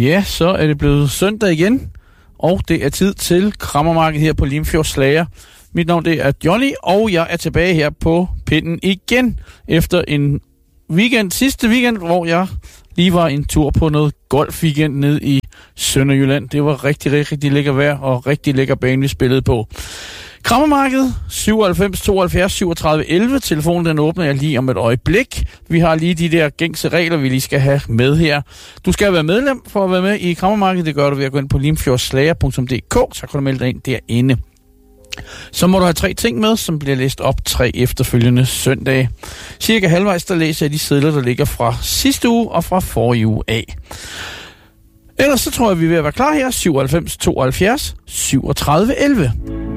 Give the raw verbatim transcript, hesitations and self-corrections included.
Ja, så er det blevet søndag igen, og det er tid til Kræmmermarkedet her på Limfjords Slager. Mit navn det er Johnny, og jeg er tilbage her på pinden igen efter en weekend, sidste weekend, hvor jeg lige var en tur på noget golf-weekend ned i Sønderjylland. Det var rigtig, rigtig, rigtig lækker vejr og rigtig lækker bane, vi spillede på. Kræmmermarkedet syvoghalvfems tooghalvfjerds syvogtredive elleve. Telefonen den åbner jeg lige om et øjeblik. Vi har lige de der gængse regler, vi lige skal have med her. Du skal være medlem for at være med i Kræmmermarkedet. Det gør du ved at gå ind på limfjordslager punktum d k, så kan du melde dig ind derinde. Så må du have tre ting med, som bliver læst op tre efterfølgende søndage. Cirka halvvejs, der læser jeg de sedler, der ligger fra sidste uge og fra forrige uge af. Ellers så tror jeg, vi er ved at være klar her. syvoghalvfems tooghalvfjerds syvogtredive elleve.